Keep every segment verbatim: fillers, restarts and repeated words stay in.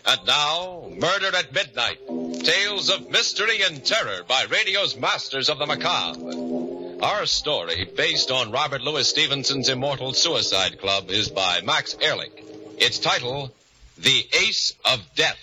And now, Murder at Midnight. Tales of mystery and terror by radio's masters of the macabre. Our story, based on Robert Louis Stevenson's immortal Suicide Club, is by Max Ehrlich. Its title, The Ace of Death.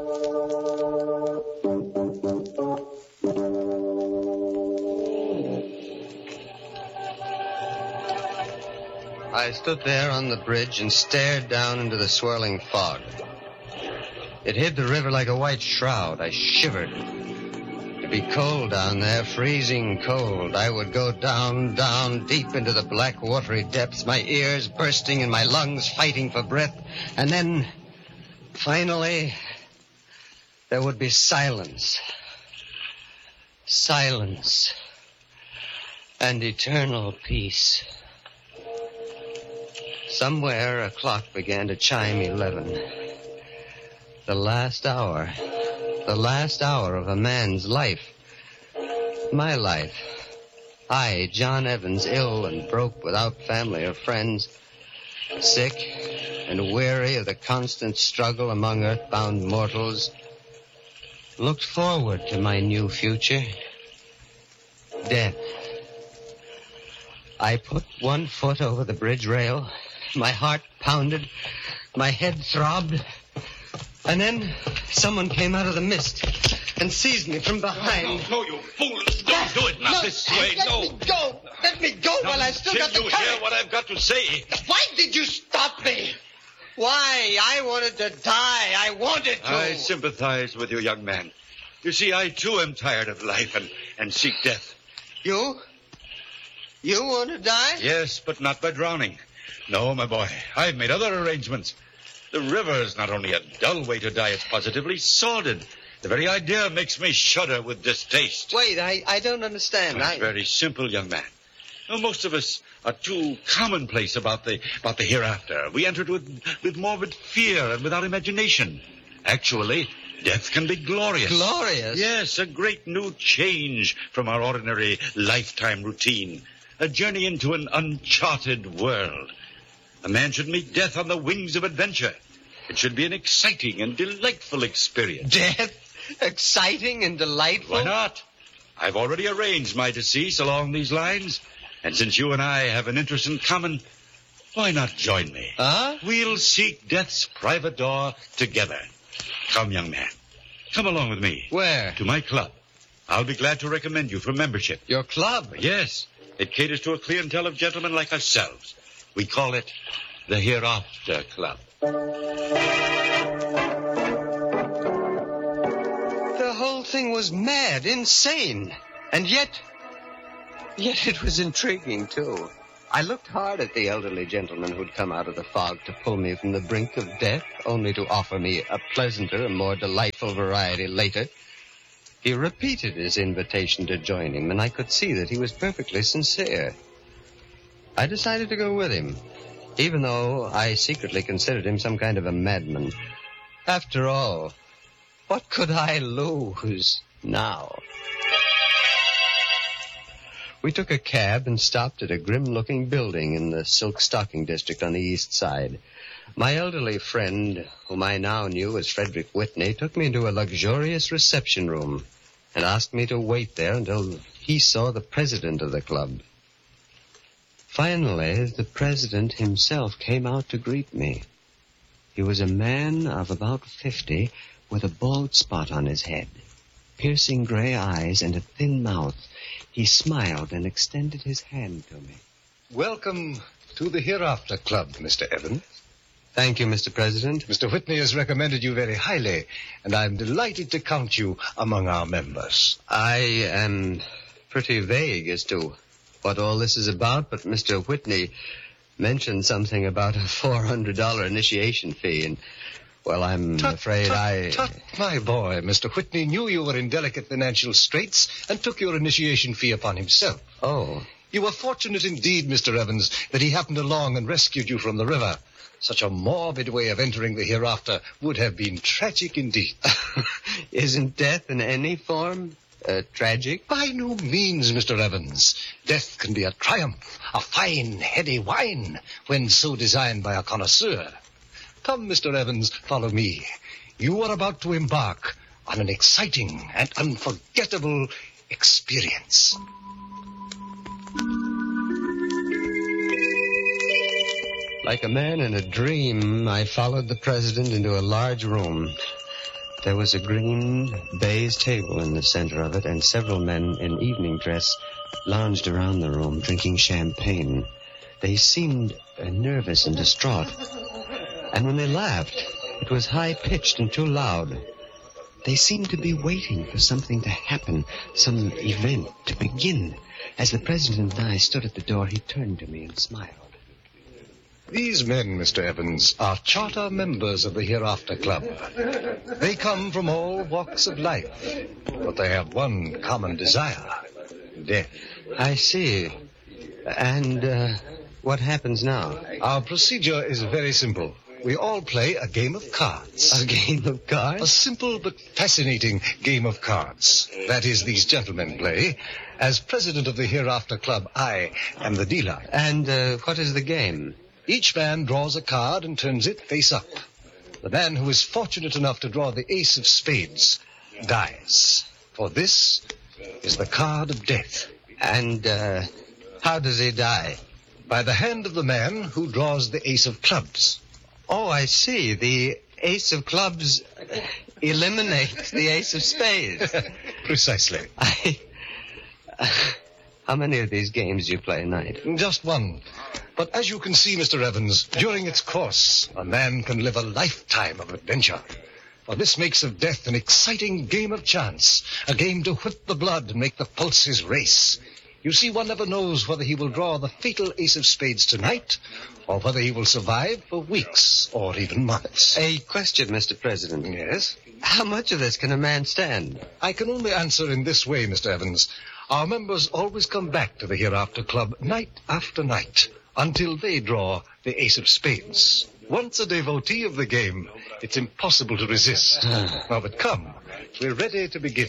I stood there on the bridge and stared down into the swirling fog. It hid the river like a white shroud. I shivered. It'd be cold down there, freezing cold. I would go down, down, deep into the black, watery depths, my ears bursting and my lungs fighting for breath. And then, finally, there would be silence. Silence. And eternal peace. Somewhere a clock began to chime eleven. The last hour. The last hour of a man's life. My life. I, John Evans, ill and broke without family or friends. Sick and weary of the constant struggle among earthbound mortals. Looked forward to my new future. Death. I put one foot over the bridge rail. My heart pounded. My head throbbed. And then someone came out of the mist and seized me from behind. No, no, no, you fool. Don't do it. Not no, this way. Let no. me go. Let me go Now, while I still got the you courage. hear what I've got to say? Why did you stop me? Why? I wanted to die. I wanted to. I sympathize with you, young man. You see, I, too, am tired of life and, and seek death. You? You want to die? Yes, but not by drowning. No, my boy. I've made other arrangements. The river is not only a dull way to die, it's positively sordid. The very idea makes me shudder with distaste. Wait, I, I don't understand. It's I... very simple, young man. Now, most of us are too commonplace about the about the hereafter. We enter it with, with morbid fear and without imagination. Actually, death can be glorious. Glorious? Yes, a great new change from our ordinary lifetime routine. A journey into an uncharted world. A man should meet death on the wings of adventure. It should be an exciting and delightful experience. Death? Exciting and delightful? Why not? I've already arranged my decease along these lines. And since you and I have an interest in common, why not join me? Huh? We'll seek death's private door together. Come, young man. Come along with me. Where? To my club. I'll be glad to recommend you for membership. Your club? Yes. It caters to a clientele of gentlemen like ourselves. We call it the Hereafter Club. The whole thing was mad, insane. And yet, yet it was intriguing, too. I looked hard at the elderly gentleman who'd come out of the fog to pull me from the brink of death, only to offer me a pleasanter and more delightful variety later. He repeated his invitation to join him, and I could see that he was perfectly sincere. I decided to go with him, even though I secretly considered him some kind of a madman. After all, what could I lose now? We took a cab and stopped at a grim-looking building in the silk stocking district on the east side. My elderly friend, whom I now knew as Frederick Whitney, took me into a luxurious reception room and asked me to wait there until he saw the president of the club. Finally, the president himself came out to greet me. He was a man of about fifty with a bald spot on his head, piercing gray eyes and a thin mouth. He smiled and extended his hand to me. Welcome to the Hereafter Club, Mister Evans. Thank you, Mister President. Mister Whitney has recommended you very highly, and I'm delighted to count you among our members. I am pretty vague as to what all this is about, but Mister Whitney mentioned something about a four hundred dollars initiation fee, and, well, I'm tut, afraid tut, I... Tut, my boy, Mister Whitney knew you were in delicate financial straits and took your initiation fee upon himself. Oh. You were fortunate indeed, Mister Evans, that he happened along and rescued you from the river. Such a morbid way of entering the hereafter would have been tragic indeed. Isn't death in any form uh, tragic? By no means, Mister Evans. Death can be a triumph, a fine, heady wine, when so designed by a connoisseur. Come, Mister Evans, follow me. You are about to embark on an exciting and unforgettable experience. Like a man in a dream, I followed the president into a large room. There was a green baize table in the center of it, and several men in evening dress lounged around the room, drinking champagne. They seemed uh, nervous and distraught. And when they laughed, it was high-pitched and too loud. They seemed to be waiting for something to happen, some event to begin. As the president and I stood at the door, he turned to me and smiled. These men, Mister Evans, are charter members of the Hereafter Club. They come from all walks of life, but they have one common desire, death. I see. And uh, what happens now? Our procedure is very simple. We all play a game of cards. A game of cards? A simple but fascinating game of cards. That is, these gentlemen play. As president of the Hereafter Club, I am the dealer. And uh, what is the game? Each man draws a card and turns it face up. The man who is fortunate enough to draw the ace of spades dies. For this is the card of death. And uh, how does he die? By the hand of the man who draws the ace of clubs. Oh, I see. The ace of clubs eliminates the ace of spades. Precisely. I... Uh, how many of these games do you play a night? Just one. But as you can see, Mister Evans, during its course, a man can live a lifetime of adventure. For this makes of death an exciting game of chance, a game to whip the blood and make the pulses race. You see, one never knows whether he will draw the fatal ace of spades tonight, or whether he will survive for weeks or even months. A question, Mister President. Yes? How much of this can a man stand? I can only answer in this way, Mister Evans. Our members always come back to the Hereafter Club night after night until they draw the ace of spades. Once a devotee of the game, it's impossible to resist. Now, but come, we're ready to begin.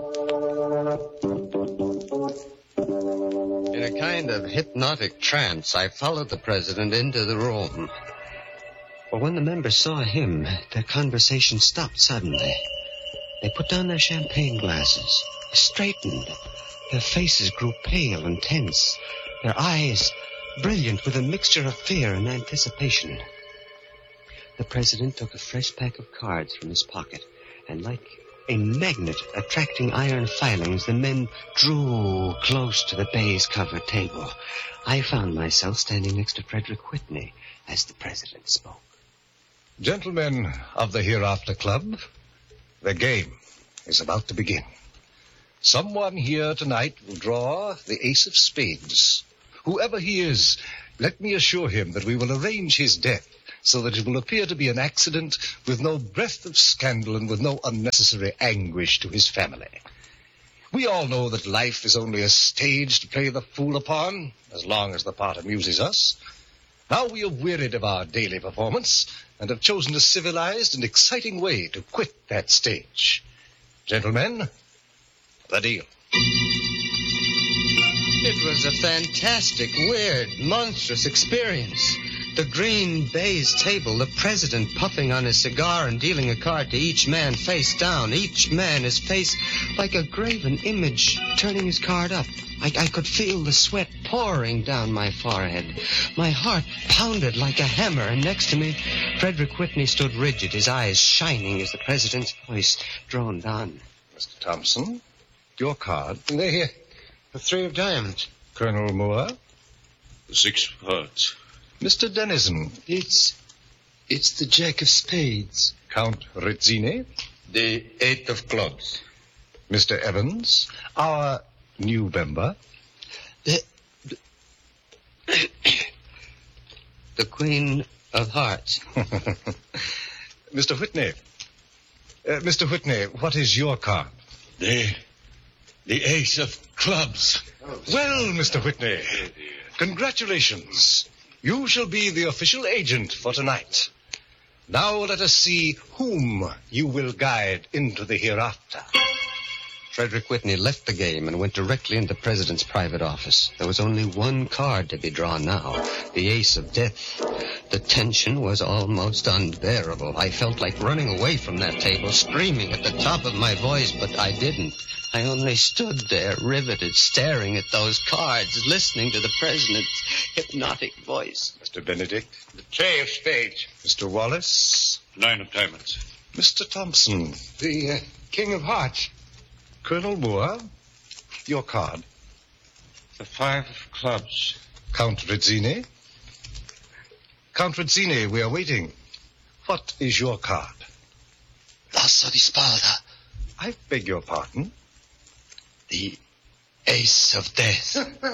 In a kind of hypnotic trance, I followed the president into the room. But when the members saw him, their conversation stopped suddenly. They put down their champagne glasses, straightened. Their faces grew pale and tense, their eyes brilliant with a mixture of fear and anticipation. The president took a fresh pack of cards from his pocket, and like a magnet attracting iron filings, the men drew close to the baize-covered table. I found myself standing next to Frederick Whitney as the president spoke. Gentlemen of the Hereafter Club, the game is about to begin. Someone here tonight will draw the ace of spades. Whoever he is, let me assure him that we will arrange his death so that it will appear to be an accident with no breath of scandal and with no unnecessary anguish to his family. We all know that life is only a stage to play the fool upon, as long as the part amuses us. Now we are wearied of our daily performance and have chosen a civilized and exciting way to quit that stage. Gentlemen, the deal. It was a fantastic, weird, monstrous experience. The green baize table, the president puffing on his cigar and dealing a card to each man face down, each man his face like a graven image, turning his card up. I, I could feel the sweat pouring down my forehead. My heart pounded like a hammer, and next to me, Frederick Whitney stood rigid, his eyes shining as the president's voice droned on. Mister Thompson, your card. Here, the three of diamonds. Colonel Moore. The six of hearts. Mister Dennison. It's, it's the jack of spades. Count Rizzini. The eight of clubs. Mister Evans, our new member. The, the, the queen of hearts. Mister Whitney. Uh, Mister Whitney, what is your card? The, the ace of clubs. Well, Mister Whitney, congratulations. You shall be the official agent for tonight. Now let us see whom you will guide into the hereafter. Frederick Whitney left the game and went directly into the president's private office. There was only one card to be drawn now, the ace of death. The tension was almost unbearable. I felt like running away from that table, screaming at the top of my voice, but I didn't. I only stood there, riveted, staring at those cards, listening to the president's hypnotic voice. Mister Benedict. The Trey of Spades. Mister Wallace. Nine of diamonds. Mister Thompson. The uh, King of Hearts. Colonel Moore. Your card. The Five of Clubs. Count Rizzini. Count Rizzini, we are waiting. What is your card? L'asso di spada. I beg your pardon? The Ace of Death.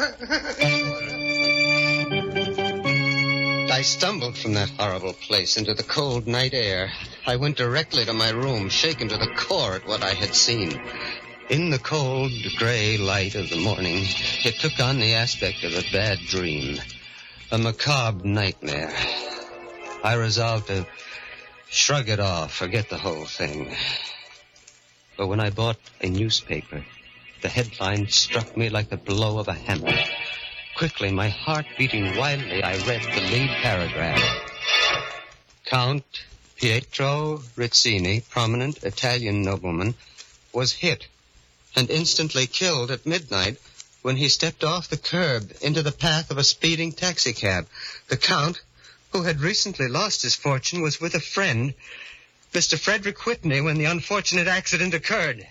I stumbled from that horrible place into the cold night air. I went directly to my room, shaken to the core at what I had seen. In the cold, gray light of the morning, it took on the aspect of a bad dream, a macabre nightmare. I resolved to shrug it off, forget the whole thing. But when I bought a newspaper, the headline struck me like the blow of a hammer. Quickly, my heart beating wildly, I read the lead paragraph. Count Pietro Rizzini, prominent Italian nobleman, was hit and instantly killed at midnight when he stepped off the curb into the path of a speeding taxicab. The Count, who had recently lost his fortune, was with a friend, Mister Frederick Whitney, when the unfortunate accident occurred.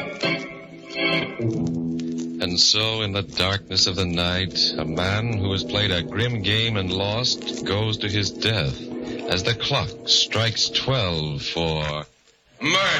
And so, in the darkness of the night, a man who has played a grim game and lost goes to his death as the clock strikes twelve for murder.